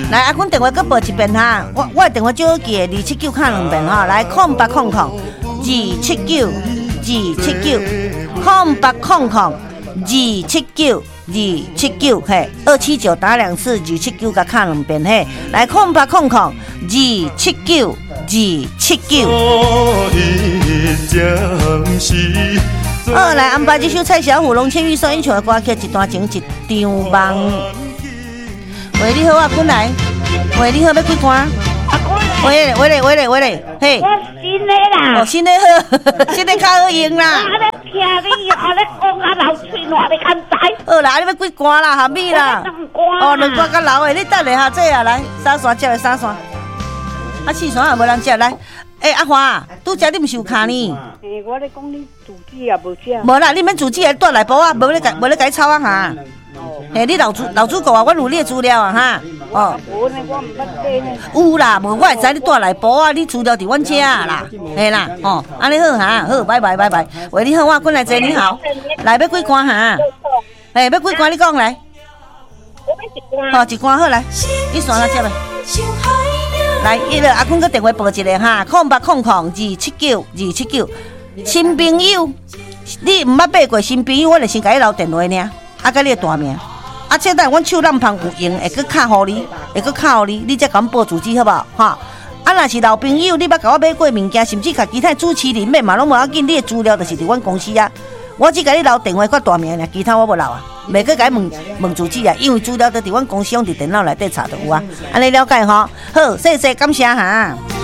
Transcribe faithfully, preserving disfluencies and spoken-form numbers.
来，阿坤电话搁报一遍哈，我我的电话最好记的二七九卡两遍哈，来空八空空二七九二七九空八空空二七九二七九嘿，二七九打两次，二七九甲卡两遍嘿，来空八空空二七九二七九。好，来安排这首蔡小虎、龙千玉所演唱的歌曲，一段情一场梦。喂，你好啊，坤来。喂，你好，要几关？喂嘞，喂嘞，喂嘞，喂嘞，嘿。 我新的啦。 哦，新的好，新的较好用啦。 我咧听你，我咧讲啊老嘴烂，你敢知？ 好啦，你要几关啦？虾米啦？哦，两关较老的，你等下下这啊，来三线接的三线。啊，四线也无人接来。诶、欸，阿华，拄则你毋是有卡呢？ 诶，我咧讲你自己也无食。 无啦，你免自己来带来补啊，无咧甲无咧甲抄啊哈。嘿，你老主老主顾啊，阮有你的资料啊哈。哦。 无呢，我毋捌这呢。 有啦，无我会知你带来补啊，你资料伫阮遮啦。嘿啦，哦，安尼好哈，好，拜拜拜拜。喂，你好，我滚来坐，你好。来要几关哈？嘿，要几关？你讲来。哦，一关好来，你算下接来。来，伊个阿坤个电话报一个哈，空八空空二七九二七九。新朋友，你毋捌爬过新朋友，我就先甲你留电话呢，啊，甲你的大名，啊，这等阮手烂芳有用，会搁卡互你，会搁卡互你，你再甲阮报住址好不好？哈，啊，若是老朋友，你捌甲我买过物件，甚至甲其他主持人买嘛，拢无要紧，你的资料就是伫阮公司啊。我只甲你留电话甲大名尔，其他我无留啊，袂搁甲你问问住址啊，因为资料都伫阮公司用伫电脑内底查就有啊，安尼了解吼。好，谢谢，感谢哈。